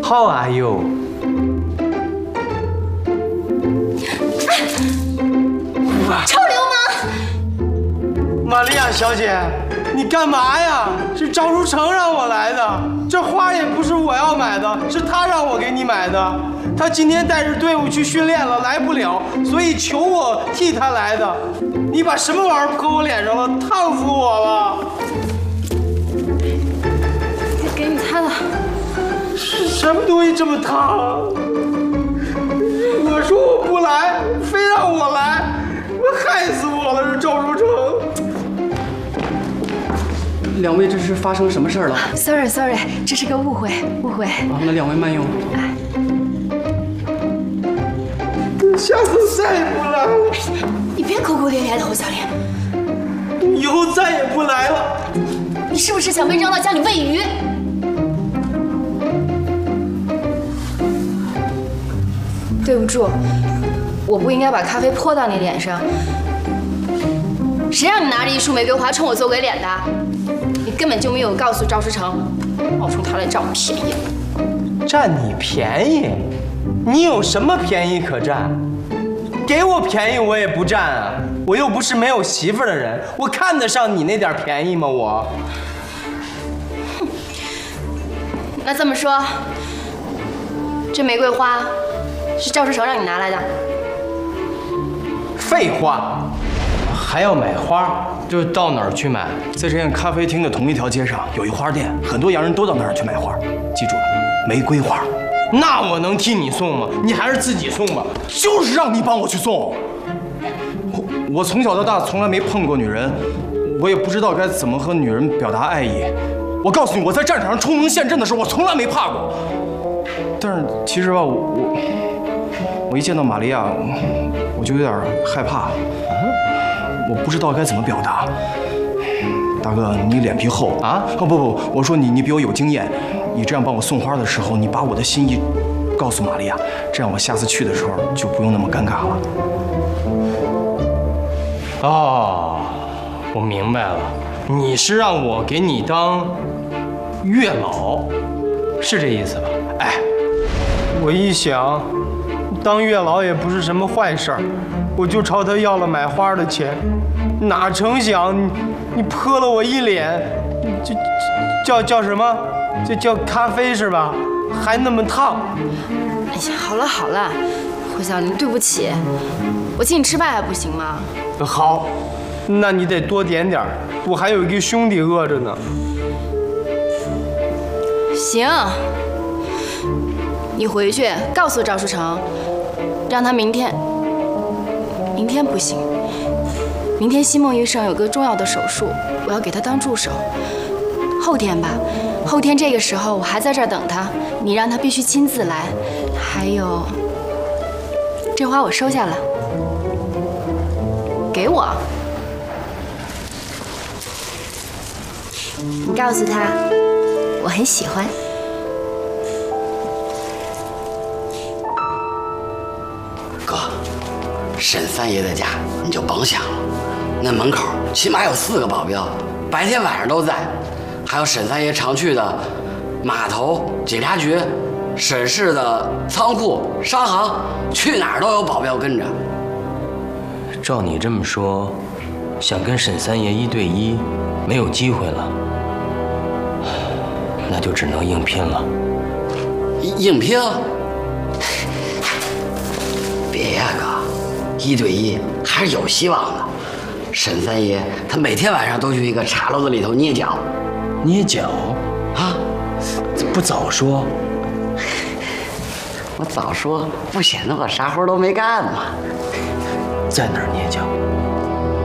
How are you？ 臭流氓！ 玛利亚小姐，你干嘛呀？是赵书成让我来的，这花也不是我要买的，是他让我给你买的。他今天带着队伍去训练了，来不了，所以求我替他来的。你把什么玩意儿泼我脸上了？烫死我了！ 给你擦的。 什么东西这么烫？我说我不来，非让我来，我害死我了！这赵书成。 两位，这是发生什么事儿了？ Sorry， 这是个误会。 啊，那两位慢用。 下次再也不来了。 你别口口咧咧的，侯小莲。 以后再也不来了。 你是不是想被扔到家里喂鱼？对不住，我不应该把咖啡泼到你脸上。谁让你拿着一束玫瑰花冲我做鬼脸的？你根本就没有告诉赵书成，冒充他来占我便宜。 占你便宜？你有什么便宜可占？给我便宜我也不占啊！我又不是没有媳妇的人，我看得上你那点便宜吗？我。 那这么说，这玫瑰花是赵书成让你拿来的？ 废话，还要买花，就是到哪儿去买？ 在这间咖啡厅的同一条街上有一花店，很多洋人都到那儿去买花。记住了，玫瑰花。 那我能替你送吗？你还是自己送吧。 就是让你帮我去送。我从小到大从来没碰过女人，我也不知道该怎么和女人表达爱意。我告诉你，我在战场上冲锋陷阵的时候，我从来没怕过。但是其实吧，我一见到玛利亚，我就有点害怕。我不知道该怎么表达。大哥，你脸皮厚啊！哦不，我说你比我有经验。你这样帮我送花的时候，你把我的心意告诉玛利亚，这样我下次去的时候就不用那么尴尬了。 哦，我明白了，你是让我给你当月老，是这意思吧？哎，我一想，当月老也不是什么坏事儿，我就朝他要了买花的钱，哪成想你泼了我一脸，叫什么？这叫咖啡是吧？还那么烫。 哎呀，好了，胡小林，对不起，我请你吃饭还不行吗？ 好，那你得多点点儿，我还有一个兄弟饿着呢。 行，你回去告诉赵书成，让他明天不行，明天西梦医生有个重要的手术，我要给他当助手。后天吧，后天这个时候我还在这儿等他，你让他必须亲自来。还有，这花我收下了，给我。你告诉他，我很喜欢。 哥，沈三爷的家你就甭想了，那门口起码有4个保镖，白天晚上都在。还有沈三爷常去的码头、警察局、沈氏的仓库、商行，去哪儿都有保镖跟着。 照你这么说，想跟沈三爷1对1，没有机会了，那就只能硬拼了。 硬拼？别呀，哥，1对1还是有希望的。沈三爷他每天晚上都去一个茶楼子里头捏脚。 捏脚啊？ 不早说。 我早说，不显得我啥活都没干吗？ 在哪儿捏脚？